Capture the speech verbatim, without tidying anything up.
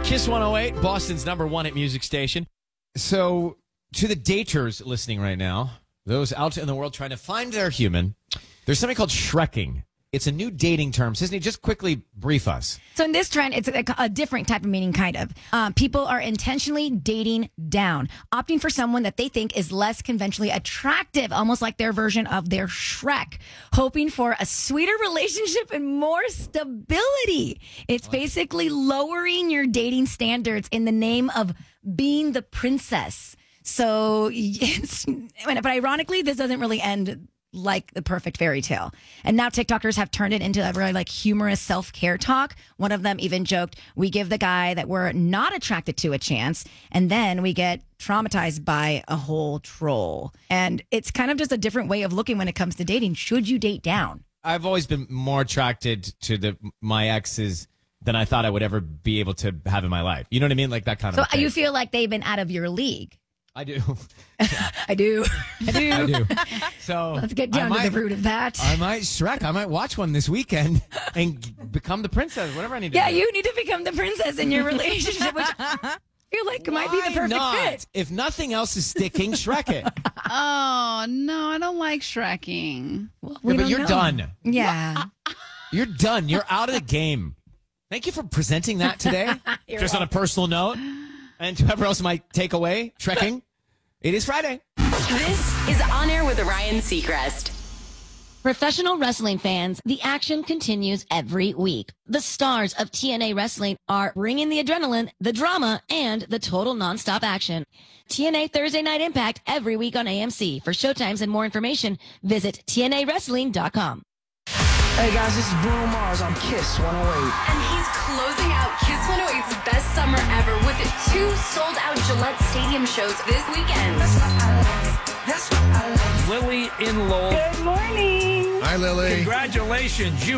Kiss one oh eight, Boston's number one hit music station. So, to the daters listening right now, those out in the world trying to find their human, there's something called shrekking. It's a new dating term. Sisney, just quickly brief us. So in this trend, it's a, a different type of meaning, kind of. Um, people are intentionally dating down, opting for someone that they think is less conventionally attractive, almost like their version of their Shrek, hoping for a sweeter relationship and more stability. It's basically lowering your dating standards in the name of being the princess. So, it's, but ironically, this doesn't really end like the perfect fairy tale. And now TikTokers have turned it into a really like humorous self-care talk. One of them even joked, we give the guy that we're not attracted to a chance, and then we get traumatized by a whole troll. And it's kind of just a different way of looking when it comes to dating. Should you date down? I've always been more attracted to the my exes than I thought I would ever be able to have in my life. You know what I mean? Like that kind so of thing. You feel like they've been out of your league? I do. I do. I do. I do. So let's get down might, to the root of that. I might Shrek. I might watch one this weekend and become the princess. Whatever I need to yeah, do. Yeah, you need to become the princess in your relationship, which I feel like Why might be the perfect not? fit. If nothing else is sticking, Shrek it. Oh no, I don't like Shrekking. Well, yeah, but you're know. done. Yeah, you're done. You're out of the game. Thank you for presenting that today. Just welcome. On a personal note, and whoever else might take away Shrekking. It is Friday. This is On Air with Ryan Seacrest. Professional wrestling fans, the action continues every week. The stars of T N A Wrestling are bringing the adrenaline, the drama, and the total nonstop action. T N A Thursday Night Impact every week on A M C. For showtimes and more information, visit T N A wrestling dot com. Hey guys, this is Bruno Mars on Kiss one oh eight. And he's closing out Kiss one oh eight's best summer ever with two sold-out Gillette Stadium shows this weekend. That's what I like. That's what I like. Lily in Lowell. Good morning. Hi, Lily. Congratulations. You